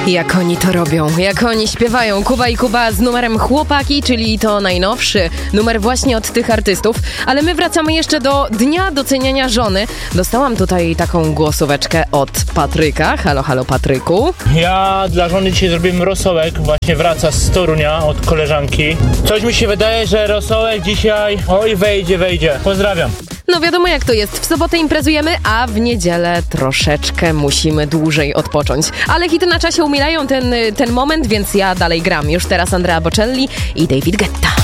Jak oni to robią, jak oni śpiewają. Kuba i Kuba z numerem Chłopaki, czyli to najnowszy numer właśnie od tych artystów. Ale my wracamy jeszcze do Dnia Doceniania Żony. Dostałam tutaj taką głosóweczkę od Patryka. Halo, halo Patryku. Ja dla żony dzisiaj zrobiłem rosołek, właśnie wraca z Torunia od koleżanki. Coś mi się wydaje, że rosołek dzisiaj, oj wejdzie. Pozdrawiam. No wiadomo jak to jest, w sobotę imprezujemy, a w niedzielę troszeczkę musimy dłużej odpocząć. Ale hity na czasie umilają ten moment, więc ja dalej gram. Już teraz Andrea Bocelli i David Guetta.